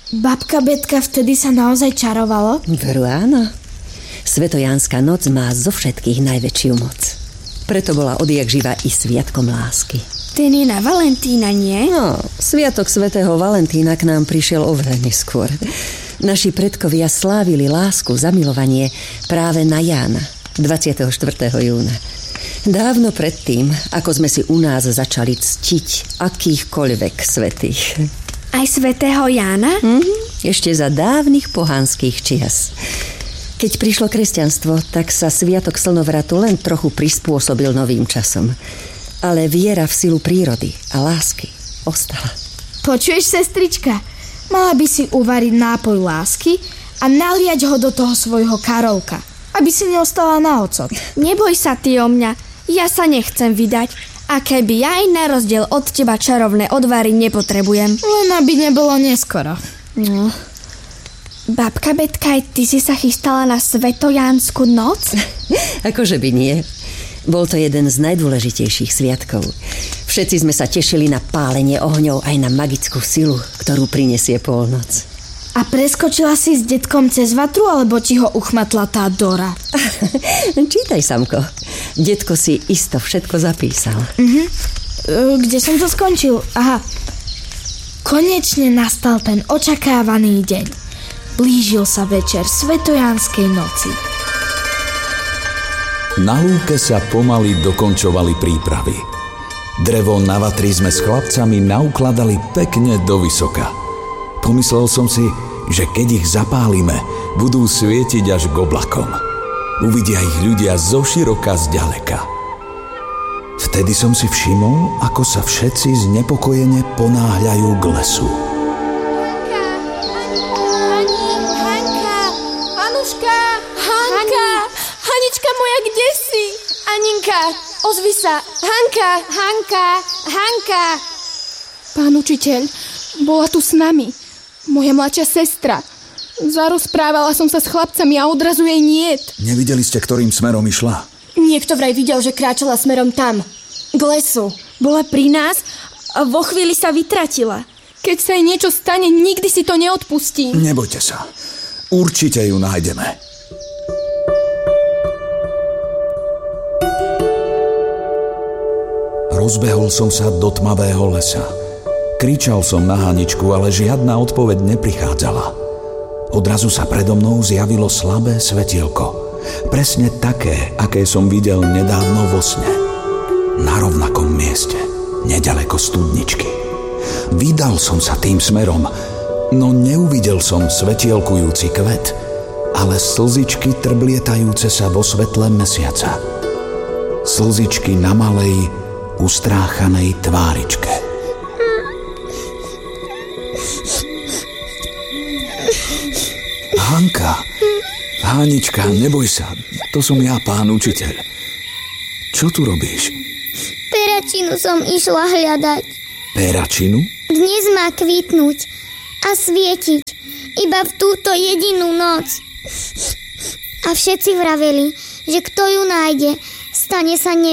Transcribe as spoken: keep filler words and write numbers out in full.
Babka Betka, vtedy sa naozaj čarovalo? Veru áno. Svetojánska noc má zo všetkých najväčšiu moc. Preto bola odjak živa i sviatkom lásky. Ten je na Valentína, nie? No, sviatok svätého Valentína k nám prišiel oveľa neskôr. Naši predkovia slávili lásku, zamilovanie práve na Jána, dvadsiateho štvrtého júna. Dávno predtým, ako sme si u nás začali ctiť akýchkoľvek svätých. Aj svätého Jána? Mm-hmm. Ešte za dávnych pohanských čias. Keď prišlo kresťanstvo, tak sa sviatok slnovratu len trochu prispôsobil novým časom. Ale viera v silu prírody a lásky ostala. Počuješ, sestrička? Mala by si uvariť nápoj lásky a naliať ho do toho svojho Karolka, aby si neostala na ocot. Neboj sa ty o mňa. Ja sa nechcem vydať. A keby ja aj na rozdiel od teba čarovné odvary nepotrebujem. Len aby nebolo neskoro. No. Babka Betka, aj ty si sa chystala na Svetojánsku noc? Akože by nie. Bol to jeden z najdôležitejších sviatkov. Všetci sme sa tešili na pálenie ohňov aj na magickú silu, ktorú prinesie polnoc. A preskočila si s detkom cez vatru, alebo ti ho uchmatla tá Dora? Čítaj, Samko. Detko si isto všetko zapísal. Uh-huh. Kde som to skončil? Aha. Konečne nastal ten očakávaný deň. Blížil sa večer Svetojánskej noci. Na lúke sa pomaly dokončovali prípravy. Drevo na vatri sme s chlapcami naukladali pekne do vysoka. Pomyslel som si, že keď ich zapálime, budú svietiť až k oblakom. Uvidia ich ľudia zoširoka zďaleka. Vtedy som si všimol, ako sa všetci znepokojene ponáhľajú k lesu. Hanka! Hanka! Hanuška! Hanka! Hanička moja, kde si? Aninka, ozvi sa! Hanka! Hanka! Hanka! Pán učiteľ, bola tu s nami. Moja mladšia sestra. Zarozprávala som sa s chlapcami a odrazu jej niet. Nevideli ste, ktorým smerom išla? Niekto vraj videl, že kráčala smerom tam, k lesu. Bola pri nás a vo chvíli sa vytratila. Keď sa jej niečo stane, nikdy si to neodpustím. Nebojte sa. Určite ju nájdeme. Rozbehol som sa do tmavého lesa. Kričal som na Haničku, ale žiadna odpoveď neprichádzala. Odrazu sa predo mnou zjavilo slabé svetielko. Presne také, aké som videl nedávno vo sne. Na rovnakom mieste, nedaleko studničky. Vydal som sa tým smerom, no neuvidel som svetielkujúci kvet, ale slzičky trblietajúce sa vo svetle mesiaca. Slzičky na malej, ustráchanej tváričke. Hanka, Hanička, neboj sa, to som ja, pán učiteľ. Čo tu robíš? Peračinu som išla hľadať. Peračinu? Dnes má kvitnúť a svietiť iba v túto jedinú noc. A všetci vraveli, že kto ju nájde, stane sa ne